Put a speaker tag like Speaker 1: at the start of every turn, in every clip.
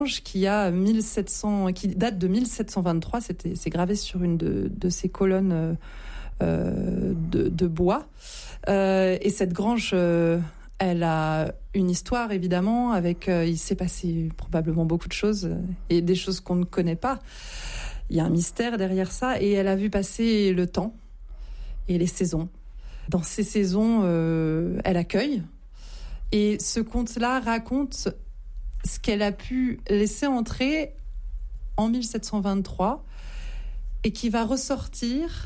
Speaker 1: qui date de 1723. C'est gravé sur une de ces colonnes de bois. Et cette grange, elle a une histoire évidemment. Il s'est passé probablement beaucoup de choses et des choses qu'on ne connaît pas. Il y a un mystère derrière ça, et elle a vu passer le temps et les saisons. Dans ces saisons, elle accueille. Et ce conte-là raconte ce qu'elle a pu laisser entrer en 1723 et qui va ressortir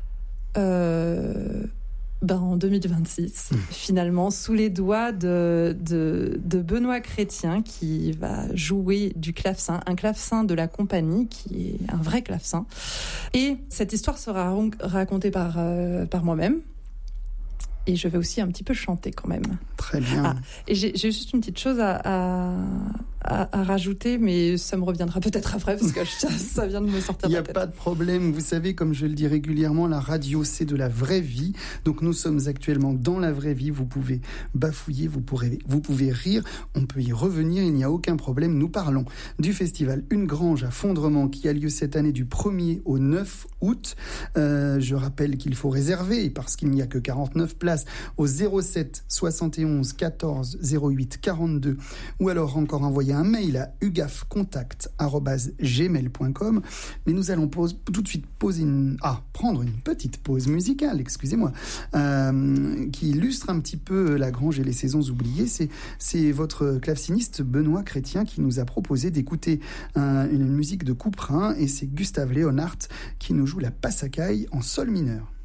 Speaker 1: en 2026, finalement, sous les doigts de Benoît Chrétien, qui va jouer du clavecin, un clavecin de la compagnie, qui est un vrai clavecin. Et cette histoire sera racontée par moi-même. Et je vais aussi un petit peu chanter quand même.
Speaker 2: Très bien.
Speaker 1: Et j'ai juste une petite chose à rajouter, mais ça me reviendra peut-être après, parce que ça vient de me sortir de la tête.
Speaker 2: Il n'y a pas de problème. Vous savez, comme je le dis régulièrement, la radio, c'est de la vraie vie. Donc nous sommes actuellement dans la vraie vie. Vous pouvez bafouiller, vous pouvez rire, on peut y revenir, il n'y a aucun problème. Nous parlons du festival Une Grange à Fondrement, qui a lieu cette année du 1er au 9 août. Je rappelle qu'il faut réserver, parce qu'il n'y a que 49 places, au 07 71 14 08 42, ou alors encore envoyer un mail à ugafcontact@gmail.com. Mais nous allons tout de suite prendre une petite pause musicale, excusez-moi, qui illustre un petit peu la Grange et les saisons oubliées. C'est votre claveciniste Benoît Chrétien qui nous a proposé d'écouter une musique de Couperin, et c'est Gustave Léonhardt qui nous joue la Passacaille en sol mineur.